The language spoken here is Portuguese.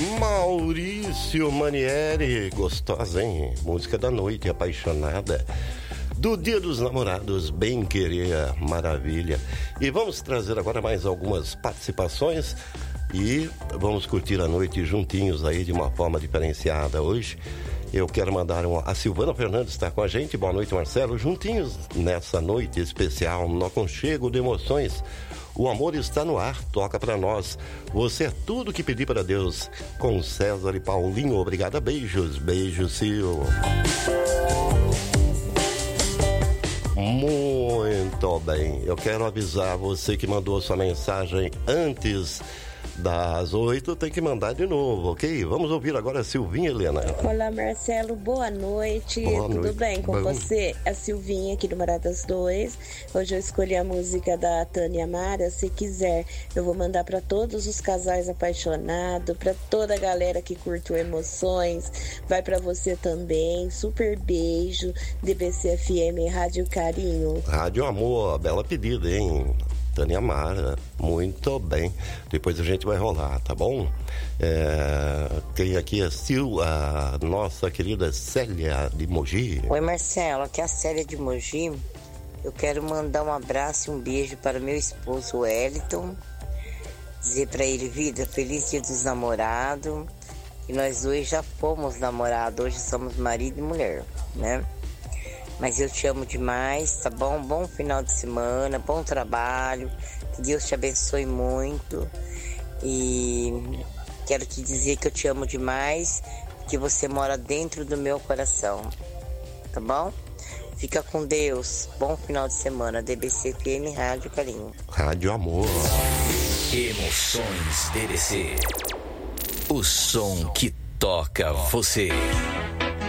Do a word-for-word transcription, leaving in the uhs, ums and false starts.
Maurício Manieri, gostosa, hein? Música da noite, apaixonada. Do Dia dos Namorados, bem querer, maravilha. E vamos trazer agora mais algumas participações e vamos curtir a noite juntinhos aí de uma forma diferenciada hoje. Eu quero mandar uma... A Silvana Fernandes está com a gente. Boa noite, Marcelo. Juntinhos nessa noite especial, no aconchego de emoções. O amor está no ar, toca pra nós. Você é tudo que pedi para Deus. Com César e Paulinho, obrigada. Beijos, beijos, Sil. Muito bem. Eu quero avisar você que mandou sua mensagem antes das oito, tem que mandar de novo, ok? Vamos ouvir agora a Silvinha Helena. Olá, Marcelo, boa noite. Boa Tudo noite. bem com Bom. você? A Silvinha aqui do Moradas dois. Hoje eu escolhi a música da Tânia Mara. Se quiser, eu vou mandar para todos os casais apaixonados, para toda a galera que curtiu emoções. Vai para você também. Super beijo. D B C F M Rádio Carinho. Rádio Amor, bela pedida, hein? Tânia Mara, muito bem. Depois a gente vai rolar, tá bom? É, tem aqui a, Sil, a nossa querida Célia de Mogi. Oi, Marcelo, aqui é a Célia de Mogi. Eu quero mandar um abraço e um beijo para meu esposo Wellington. Dizer para ele, vida, feliz Dia dos Namorados. E nós dois já fomos namorados, hoje somos marido e mulher, né? Mas eu te amo demais, tá bom? Bom final de semana, bom trabalho, que Deus te abençoe muito. E quero te dizer que eu te amo demais, que você mora dentro do meu coração, tá bom? Fica com Deus, bom final de semana, D B C F M Rádio Carinho. Rádio Amor. Emoções D B C. O som que toca você.